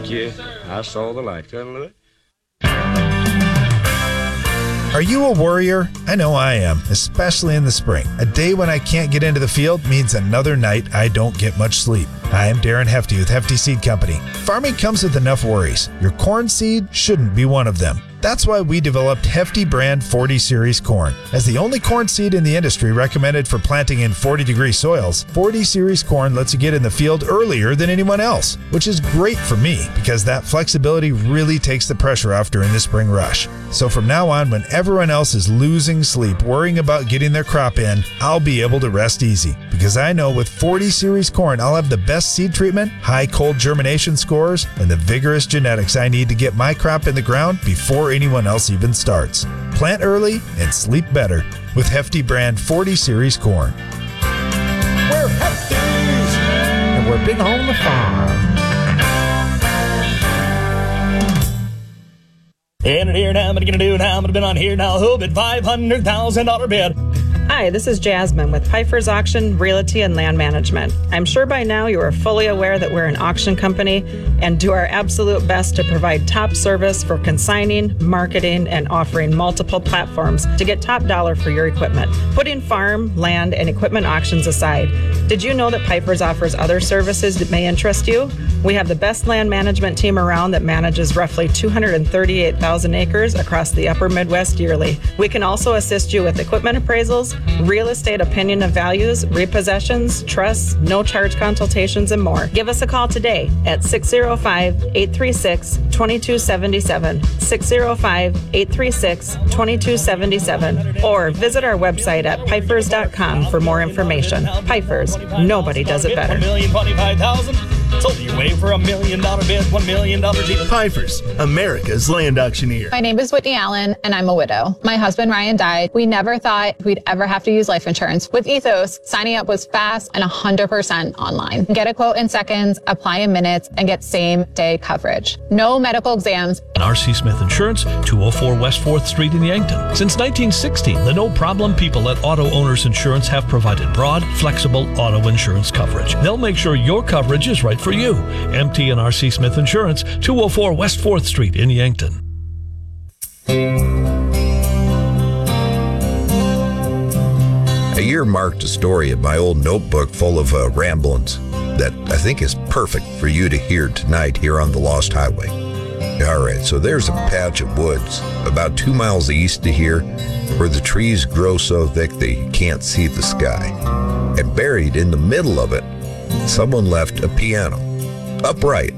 Thank you. I saw the light. Look. Are you a warrior? I know I am, especially in the spring. A day when I can't get into the field means another night I don't get much sleep. Hi, I'm Darren Hefty with Hefty Seed Company. Farming comes with enough worries. Your corn seed shouldn't be one of them. That's why we developed Hefty brand 40 Series corn. As the only corn seed in the industry recommended for planting in 40-degree soils, 40 Series corn lets you get in the field earlier than anyone else, which is great for me because that flexibility really takes the pressure off during the spring rush. So from now on, when everyone else is losing sleep worrying about getting their crop in, I'll be able to rest easy because I know with 40 Series corn, I'll have the best seed treatment, high cold germination scores, and the vigorous genetics I need to get my crop in the ground before anyone else even starts. Plant early and sleep better with Hefty brand 40 Series corn. We're Hefties, and we're big on the farm. And here now, what are you going to do now? I'm going to bid on here now. Who bid $500,000 bid? Hi, this is Jasmine with Pfeiffer's Auction, Realty, and Land Management. I'm sure by now you are fully aware that we're an auction company and do our absolute best to provide top service for consigning, marketing, and offering multiple platforms to get top dollar for your equipment. Putting farm, land, and equipment auctions aside, did you know that Pfeiffer's offers other services that may interest you? We have the best land management team around that manages roughly 238,000 acres across the upper Midwest yearly. We can also assist you with equipment appraisals, real estate opinion of values, repossessions, trusts, no-charge consultations, and more. Give us a call today at 605-836-2277, 605-836-2277, or visit our website at pifers.com for more information. Pifers, nobody does it better. $1,025,000. Sold you away for $1 million bid, $1 million deal. Pfeiffer's, America's land auctioneer. My name is Whitney Allen, and I'm a widow. My husband, Ryan, died. We never thought we'd ever have to use life insurance. With Ethos, signing up was fast and 100% online. Get a quote in seconds, apply in minutes, and get same-day coverage. No medical exams. R.C. Smith Insurance, 204 West 4th Street in Yankton. Since 1960, the no-problem people at Auto Owners Insurance have provided broad, flexible auto insurance coverage. They'll make sure your coverage is right for you. MT and R.C. Smith Insurance, 204 West 4th Street in Yankton. I earmarked a story in my old notebook full of ramblings that I think is perfect for you to hear tonight here on the Lost Highway. All right, so there's a patch of woods about 2 miles east of here where the trees grow so thick that you can't see the sky. And buried in the middle of it, someone left a piano, upright,